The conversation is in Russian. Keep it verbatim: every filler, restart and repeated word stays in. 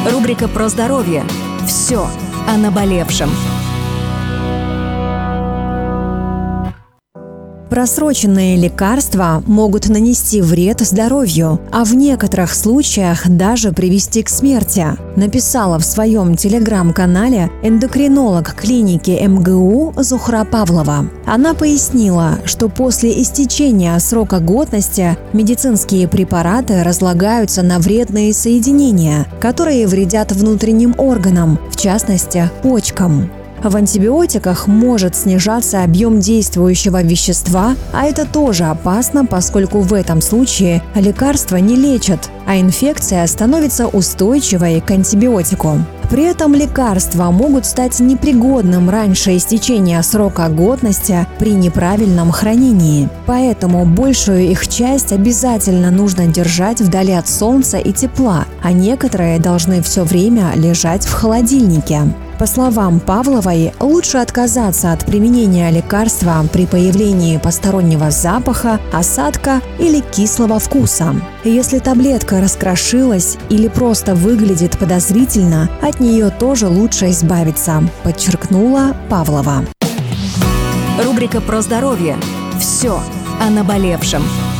Рубрика про здоровье. Все о наболевшем. Просроченные лекарства могут нанести вред здоровью, а в некоторых случаях даже привести к смерти, написала в своем телеграм-канале эндокринолог клиники эм гэ у Зухра Павлова. Она пояснила, что после истечения срока годности медицинские препараты разлагаются на вредные соединения, которые вредят внутренним органам, в частности, почкам. В антибиотиках может снижаться объем действующего вещества, а это тоже опасно, поскольку в этом случае лекарства не лечат, а инфекция становится устойчивой к антибиотику. При этом лекарства могут стать непригодным раньше истечения срока годности при неправильном хранении. Поэтому большую их часть обязательно нужно держать вдали от солнца и тепла, а некоторые должны все время лежать в холодильнике. По словам Павловой, лучше отказаться от применения лекарства при появлении постороннего запаха, осадка или кислого вкуса. Если таблетка раскрошилась или просто выглядит подозрительно, от нее тоже лучше избавиться, подчеркнула Павлова. Рубрика про здоровье. Все о наболевшем.